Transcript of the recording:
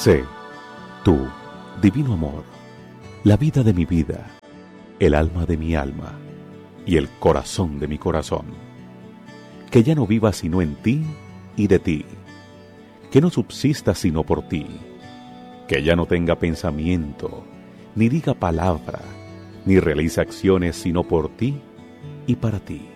Sé, tú, divino amor, la vida de mi vida, el alma de mi alma y el corazón de mi corazón. Que ya no viva sino en ti y de ti, que no subsista sino por ti, que ya no tenga pensamiento, ni diga palabra, ni realice acciones sino por ti y para ti.